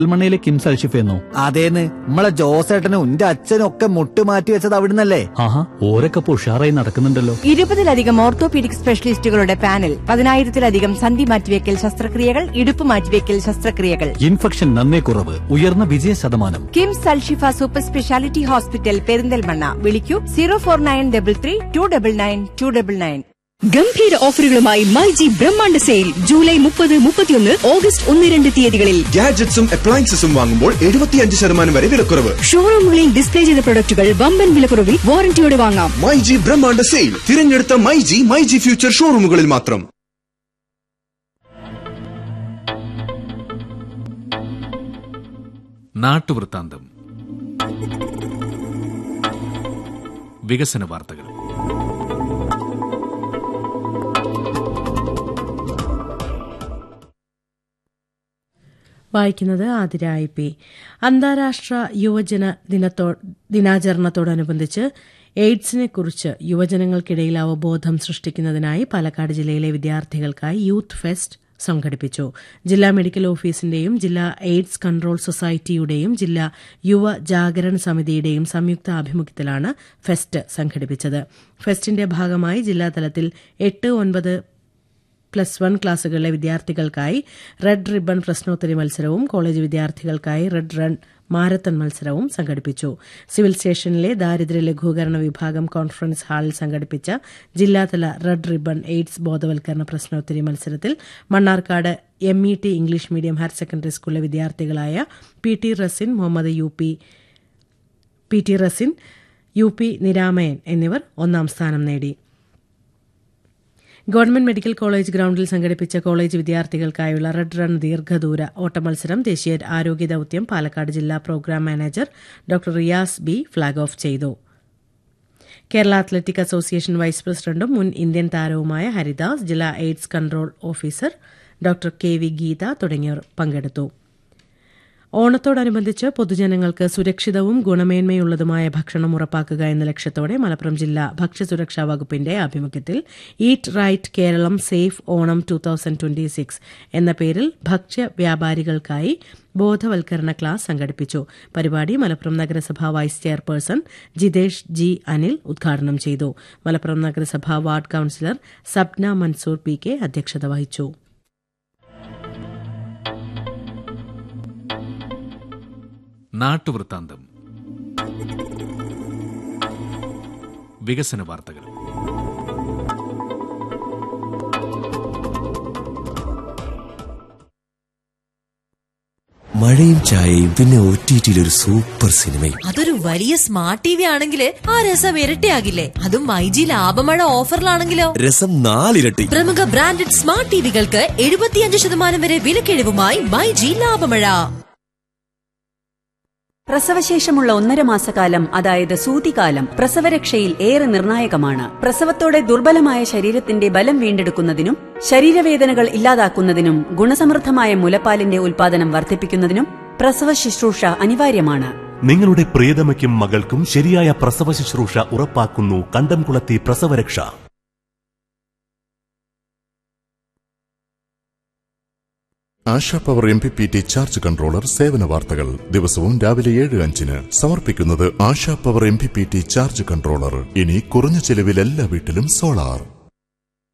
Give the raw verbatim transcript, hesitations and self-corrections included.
മണ്ണയിലെ കിംസ് അൽഷിഫെന്നോ? അതേന്ന്, നമ്മളെ ജോസേട്ടനും എന്റെ അച്ഛനും ഒക്കെ മുട്ട് മാറ്റി വെച്ചത് അവിടുന്നല്ലേ? ആഹാ, ഓരൊക്കെ ഉഷാറായി നടക്കുന്നുണ്ടല്ലോ. ഇരുപതിലധികം ഓർത്തോപീഡിക് സ്പെഷ്യലിസ്റ്റുകളുടെ പാനൽ, പതിനായിരത്തിലധികം സന്ധി മാറ്റിവെക്കൽ ശസ്ത്രക്രിയകൾ, ഇടുപ്പ് മാറ്റിവെക്കൽ ശസ്ത്രക്രിയകൾ. ഇൻഫെക്ഷൻ നന്നേ കുറവ്, ഉയർന്ന വിജയ ശതമാനം. KIMS Alshifa super speciality hospital, Perinthalmanna. വിളിക്കൂ zero four nine double three to double nine to double nine. ഗംഭീര ഓഫറുകളുമായി മൈജി ബ്രഹ്മാണ്ഡ സെയിൽ ജൂലൈ മുപ്പത് മുപ്പത്തിയൊന്ന് ഓഗസ്റ്റ് ഒന്ന് രണ്ട് തീയതികളിൽ. ഗാഡ്ജറ്റ്സും അപ്ലയൻസസും വാങ്ങുമ്പോൾ എഴുപത്തിയഞ്ച് ശതമാനം വരെ വിലക്കുറവ്. ഷോറൂമുകളിൽ ഡിസ്പ്ലേ ചെയ്ത പ്രൊഡക്റ്റുകൾ വമ്പൻ വിലക്കുറവിൽ വാറന്റിയോടെ വാങ്ങാം. മൈജി ബ്രഹ്മാണ്ഡ സെയിൽ തിരഞ്ഞെടുത്ത മൈജി മൈജി ഫ്യൂച്ചർ ഷോറൂമുകളിൽ മാത്രം. നാട്ടുവൃത്താന്തം. വികസന വാർത്തകൾ. വായിക്കുന്നത് ആതിര ഐ പി. അന്താരാഷ്ട്ര യുവജന ദിനത്തോ ദിനാചരണത്തോടനുബന്ധിച്ച് എയ്ഡ്സിനെക്കുറിച്ച് യുവജനങ്ങൾക്കിടയിൽ അവബോധം സൃഷ്ടിക്കുന്നതിനായി പാലക്കാട് ജില്ലയിലെ വിദ്യാർത്ഥികൾക്കായി യൂത്ത് ഫെസ്റ്റ് സംഘടിപ്പിച്ചു. ജില്ലാ മെഡിക്കൽ ഓഫീസിന്റെയും ജില്ലാ എയ്ഡ്സ് കൺട്രോൾ സൊസൈറ്റിയുടെയും ജില്ലാ യുവ ജാഗരൺ സമിതിയുടെയും സംയുക്ത ആഭിമുഖ്യത്തിലാണ് ഫെസ്റ്റ് സംഘടിപ്പിച്ചത്. ഫെസ്റ്റിന്റെ ഭാഗമായി ജില്ലാതലത്തിൽ എട്ട് ഒൻപത് പ്ലസ് വൺ ക്ലാസുകളിലെ വിദ്യാർത്ഥികൾക്കായി റെഡ് റിബൺ പ്രശ്നോത്തരി മത്സരവും കോളേജ് വിദ്യാർത്ഥികൾക്കായി റെഡ് റൺ മാരത്തൺ മത്സരവും സംഘടിപ്പിച്ചു. സിവിൽ സ്റ്റേഷനിലെ ദാരിദ്ര്യ ലഘൂകരണ വിഭാഗം കോൺഫറൻസ് ഹാളിൽ സംഘടിപ്പിച്ച ജില്ലാതല റെഡ് റിബൺ എയ്ഡ്സ് ബോധവൽക്കരണ പ്രശ്നോത്തരി മത്സരത്തിൽ Mannarkkad M E T English medium higher secondary സ്കൂളിലെ വിദ്യാർത്ഥികളായ P T റസിൻ, Muhammad U P P T റസിൻ, U P നിരാമയൻ എന്നിവർ ഒന്നാം സ്ഥാനം നേടി. ഗവൺമെന്റ് മെഡിക്കൽ കോളേജ് ഗ്രൌണ്ടിൽ സംഘടിപ്പിച്ച കോളേജ് വിദ്യാർത്ഥികൾക്കായുള്ള റെഡ് റൺ ദീർഘദൂര ഓട്ടമത്സരം ദേശീയ ആരോഗ്യ ദൌത്യം പാലക്കാട് ജില്ലാ programme manager doctor Riyas B flag off ചെയ്തു. കേരള അത്ലറ്റിക് അസോസിയേഷൻ വൈസ് പ്രസിഡന്റും മുൻ ഇന്ത്യൻ താരവുമായ ഹരിദാസ്, ജില്ലാ AIDS control officer doctor K V Geetha തുടങ്ങിയവർ പങ്കെടുത്തു. ഓണത്തോടനുബന്ധിച്ച് പൊതുജനങ്ങൾക്ക് സുരക്ഷിതവും ഗുണമേന്മയുള്ളതുമായ ഭക്ഷണം ഉറപ്പാക്കുക എന്ന ലക്ഷ്യത്തോടെ മലപ്പുറം ജില്ലാ ഭക്ഷ്യസുരക്ഷാ വകുപ്പിന്റെ ആഭിമുഖ്യത്തിൽ eat right Keralam safe Onam two thousand twenty six എന്ന പേരിൽ ഭക്ഷ്യ വ്യാപാരികൾക്കായി ബോധവൽക്കരണ ക്ലാസ് സംഘടിപ്പിച്ചു. പരിപാടി മലപ്പുറം നഗരസഭ vice chairperson Jithesh G Anil ഉദ്ഘാടനം ചെയ്തു. മലപ്പുറം നഗരസഭ ward councillor Sabna Mansoor P K അധ്യക്ഷത വഹിച്ചു. നാട്ടുവൃത്താന്തം. വികസന വാർത്തകൾ. മഴയും ചായയും പിന്നെ ഒ ടി ടിയിൽ ഒരു സൂപ്പർ സിനിമയും. അതൊരു വലിയ സ്മാർട്ട് ടി വി ആണെങ്കിൽ ആ രസം ഇരട്ടിയാകില്ലേ? അതും മൈജി ലാഭമഴ ഓഫറിലാണെങ്കിലോ രസം നാലിരട്ടി. പ്രമുഖ ബ്രാൻഡഡ് സ്മാർട്ട് ടിവികൾക്ക് എഴുപത്തിയഞ്ച് ശതമാനം വരെ വിലക്കിഴിവുമായി മൈജി ലാഭമഴ. പ്രസവശേഷമുള്ള ഒന്നര മാസക്കാലം, അതായത് സൂതികാലം, പ്രസവരക്ഷയിൽ ഏറെ നിർണായകമാണ്. പ്രസവത്തോടെ ദുർബലമായ ശരീരത്തിന്റെ ബലം വീണ്ടെടുക്കുന്നതിനും ശരീരവേദനകൾ ഇല്ലാതാക്കുന്നതിനും ഗുണസമൃദ്ധമായ മുലപ്പാലിന്റെ ഉൽപാദനം വർദ്ധിപ്പിക്കുന്നതിനും പ്രസവ ശുശ്രൂഷ അനിവാര്യമാണ്. നിങ്ങളുടെ പ്രിയതമയ്ക്കും മകൾക്കും ശരിയായ പ്രസവ ശുശ്രൂഷ ഉറപ്പാക്കുന്നു കണ്ടംകുളത്തി പ്രസവരക്ഷ. ASHA power M P P T charge controller സേവന വാർത്തകൾ ദിവസവും രാവിലെ ഏഴ് അഞ്ചിന് സമർപ്പിക്കുന്നത് ASHA power M P P T charge controller. ഇനി കുറഞ്ഞ ചെലവിൽ എല്ലാ വീട്ടിലും സോളാർ.